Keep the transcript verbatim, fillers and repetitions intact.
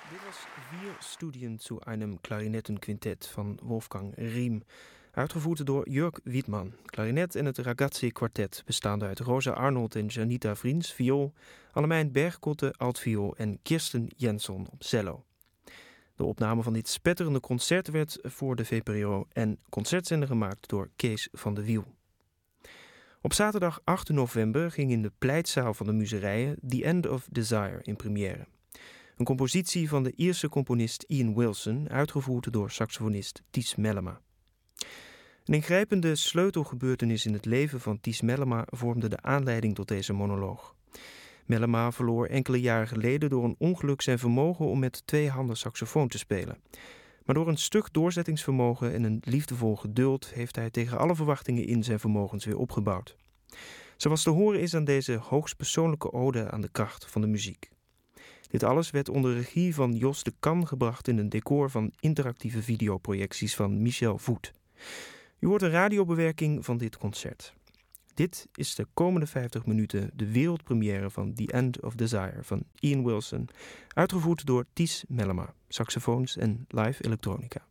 Dit was Vier Studien zu einem Klarinettenquintet van Wolfgang Riem. Uitgevoerd door Jörg Wiedmann. Klarinet en het Ragazzi Quartet, bestaande uit Rosa Arnold en Janita Vriends, viool, Annemijn Bergkotte, altviool en Kirsten Jensson op cello. De opname van dit spetterende concert werd voor de V P R O en Concertzender gemaakt door Kees van de Wiel. Op zaterdag acht november ging in de pleitzaal van de Muzereien The End of Desire in première. Een compositie van de Ierse componist Ian Wilson, uitgevoerd door saxofonist Ties Mellema. Een ingrijpende sleutelgebeurtenis in het leven van Ties Mellema vormde de aanleiding tot deze monoloog. Mellema verloor enkele jaren geleden door een ongeluk zijn vermogen om met twee handen saxofoon te spelen. Maar door een stuk doorzettingsvermogen en een liefdevol geduld heeft hij tegen alle verwachtingen in zijn vermogens weer opgebouwd. Zoals te horen is aan deze hoogst persoonlijke ode aan de kracht van de muziek. Dit alles werd onder regie van Jos de Kan gebracht in een decor van interactieve videoprojecties van Michel Voet. U hoort een radiobewerking van dit concert. Dit is de komende vijftig minuten de wereldpremière van The End of Desire van Ian Wilson, uitgevoerd door Ties Mellema, saxofoons en live elektronica.